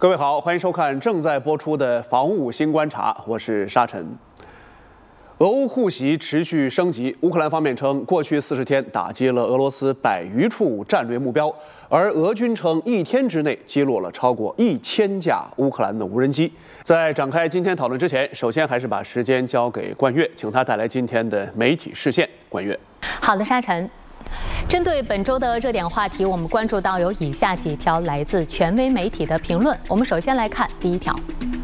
各位好，欢迎收看正在播出的《防务新观察》，我是沙尘。俄乌互袭持续升级，乌克兰方面称，过去40天打击了俄罗斯100余处战略目标，而俄军称1天之内击落了超过1000架乌克兰的无人机。在展开今天讨论之前，首先还是把时间交给冠岳，请他带来今天的媒体视线。冠岳， 好的，沙尘。针对本周的热点话题，我们关注到有以下几条来自权威媒体的评论。我们首先来看第一条。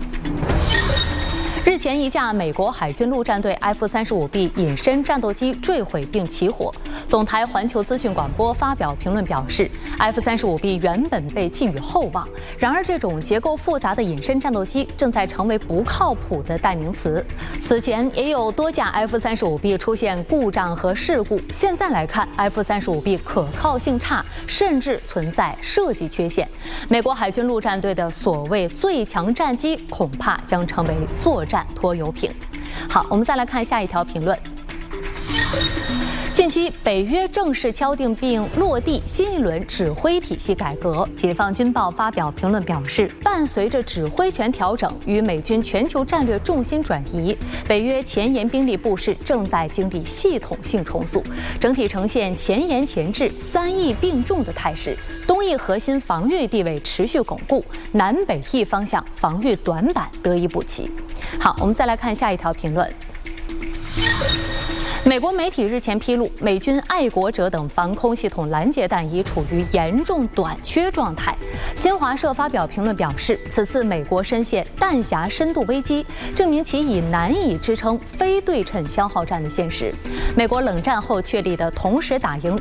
日前，一架美国海军陆战队 F-35B 隐身战斗机坠毁并起火。总台环球资讯广播发表评论表示 ，F-35B 原本被寄予厚望，然而这种结构复杂的隐身战斗机正在成为不靠谱的代名词。此前也有多架 F-35B 出现故障和事故，现在来看 ，F-35B 可靠性差，甚至存在设计缺陷。美国海军陆战队的所谓最强战机，恐怕将成为作战拖油瓶。好，我们再来看下一条评论。近期，北约正式敲定并落地新一轮指挥体系改革。解放军报发表评论表示，伴随着指挥权调整与美军全球战略重心转移，北约前沿兵力布势正在经历系统性重塑，整体呈现前沿前置、三翼并重的态势。东翼核心防御地位持续巩固，南北翼方向防御短板得以补齐。好，我们再来看下一条评论。美国媒体日前披露，美军爱国者等防空系统拦截弹已处于严重短缺状态。新华社发表评论表示，此次美国深陷弹匣深度危机，证明其已难以支撑非对称消耗战的现实。美国冷战后确立的同时打赢